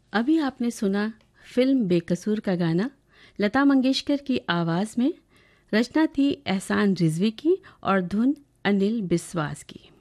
अभी आपने सुना फिल्म बेकसूर का गाना लता मंगेशकर की आवाज़ में। रचना थी एहसान रिजवी की और धुन अनिल बिस्वास की।